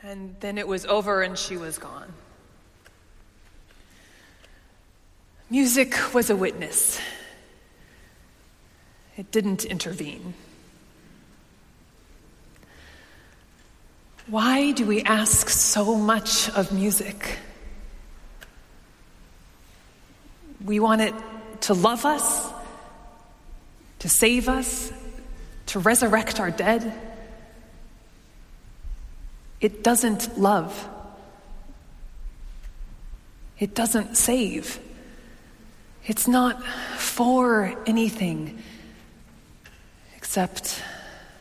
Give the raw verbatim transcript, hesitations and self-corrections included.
And then it was over and she was gone. Music was a witness. It didn't intervene. Why do we ask so much of music? We want it to love us, to save us, to resurrect our dead. It doesn't love. It doesn't save. It's not for anything except